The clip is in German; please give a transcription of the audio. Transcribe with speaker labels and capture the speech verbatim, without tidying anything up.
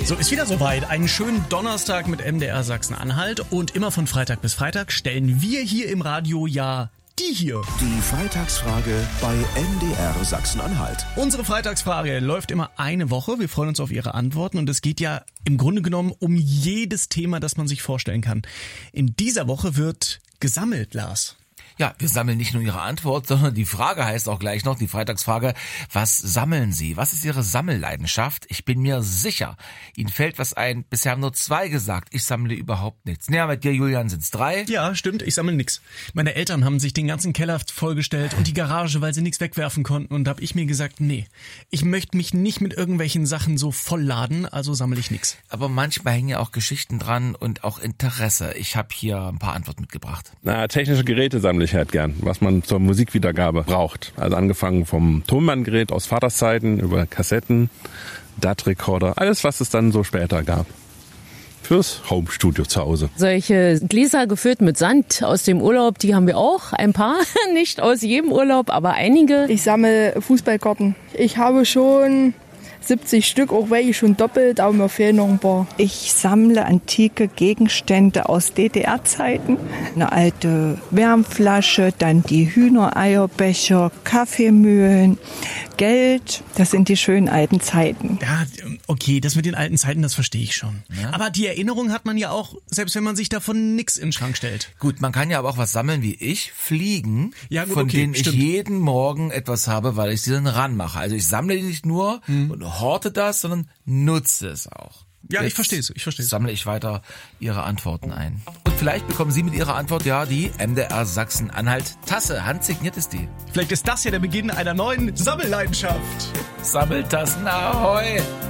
Speaker 1: So, ist wieder soweit. Einen schönen Donnerstag mit M D R Sachsen-Anhalt. Und immer von Freitag bis Freitag stellen wir hier im Radio ja die hier.
Speaker 2: Die Freitagsfrage bei M D R Sachsen-Anhalt.
Speaker 1: Unsere Freitagsfrage läuft immer eine Woche. Wir freuen uns auf Ihre Antworten. Und es geht ja im Grunde genommen um jedes Thema, das man sich vorstellen kann. In dieser Woche wird gesammelt, Lars.
Speaker 3: Ja, wir sammeln nicht nur Ihre Antwort, sondern die Frage heißt auch gleich noch, die Freitagsfrage, was sammeln Sie? Was ist Ihre Sammelleidenschaft? Ich bin mir sicher, Ihnen fällt was ein. Bisher haben nur zwei gesagt, ich sammle überhaupt nichts. Naja, mit dir, Julian, sind's drei.
Speaker 1: Ja, stimmt, ich sammle nix. Meine Eltern haben sich den ganzen Keller vollgestellt und die Garage, weil sie nichts wegwerfen konnten. Und da habe ich mir gesagt, nee, ich möchte mich nicht mit irgendwelchen Sachen so vollladen, also sammle ich nix.
Speaker 3: Aber manchmal hängen ja auch Geschichten dran und auch Interesse. Ich habe hier ein paar Antworten mitgebracht.
Speaker 4: Na, technische Geräte sammle ich halt gern, was man zur Musikwiedergabe braucht. Also angefangen vom Tonbandgerät aus Vaterszeiten über Kassetten, D A T-Recorder, alles was es dann so später gab. Fürs Homestudio zu Hause.
Speaker 5: Solche Gläser gefüllt mit Sand aus dem Urlaub, die haben wir auch, ein paar. Nicht aus jedem Urlaub, aber einige.
Speaker 6: Ich sammle Fußballkarten. Ich habe schon siebzig Stück, auch welche schon doppelt, aber mir fehlen noch ein paar.
Speaker 7: Ich sammle antike Gegenstände aus D D R-Zeiten. Eine alte Wärmflasche, dann die Hühnereierbecher, Kaffeemühlen, Geld. Das sind die schönen alten Zeiten.
Speaker 1: Ja, okay, das mit den alten Zeiten, das verstehe ich schon. Ja? Aber die Erinnerung hat man ja auch, selbst wenn man sich davon nix in den Schrank stellt.
Speaker 3: Gut, man kann ja aber auch was sammeln wie ich, Fliegen,
Speaker 1: ja, gut,
Speaker 3: von
Speaker 1: okay,
Speaker 3: denen
Speaker 1: stimmt.
Speaker 3: ich jeden Morgen etwas habe, weil ich sie dann ranmache. Also ich sammle die nicht nur hm. und horte das, sondern nutze es auch.
Speaker 1: Ja,
Speaker 3: Jetzt
Speaker 1: ich verstehe es, ich verstehe es.
Speaker 3: Sammle ich weiter Ihre Antworten ein. Und vielleicht bekommen Sie mit Ihrer Antwort ja die M D R Sachsen-Anhalt Tasse. Handsigniert ist die.
Speaker 1: Vielleicht ist das ja der Beginn einer neuen Sammelleidenschaft.
Speaker 3: Sammeltassen, ahoi!